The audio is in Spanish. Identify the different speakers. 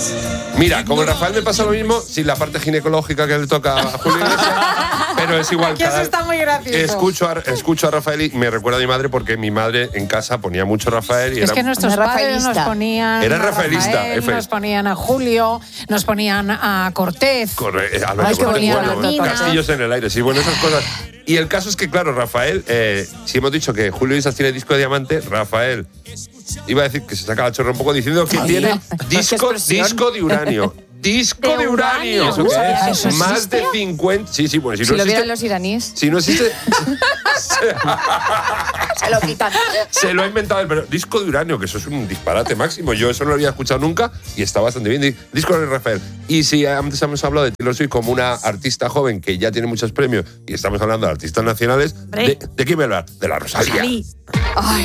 Speaker 1: Mira, como Rafael me pasa lo mismo, sin la parte ginecológica que le toca a Julio Iglesias, pero es igual.
Speaker 2: Que eso está muy gracioso.
Speaker 1: Escucho a Rafael y me recuerda a mi madre porque mi madre en casa ponía mucho Rafael. Y
Speaker 2: es que nuestros padres nos ponían
Speaker 1: era rafaelista,
Speaker 2: Rafael, nos ponían a Julio, nos ponían a Cortés.
Speaker 1: Alberto Cortés, Castillos en el aire, sí, bueno, esas cosas. Y el caso es que, claro, Rafael, si hemos dicho que Julio Iglesias tiene disco de diamante, Rafael iba a decir que se saca la chorra un poco diciendo que tiene disco de uranio. Disco de uranio.
Speaker 3: ¿Eso qué es?
Speaker 1: ¿Eso más de 50. Sí, bueno,
Speaker 4: si no lo vieran los iraníes.
Speaker 1: Si no existe.
Speaker 4: Se lo quitan.
Speaker 1: Se lo ha inventado él, pero disco de uranio, que eso es un disparate máximo. Yo eso no lo había escuchado nunca y está bastante bien. Disco de Rafael. Y si antes hemos hablado de Taylor Swift como una artista joven que ya tiene muchos premios y estamos hablando de artistas nacionales, ¿de quién me hablar? De la Rosalía.
Speaker 4: Ay,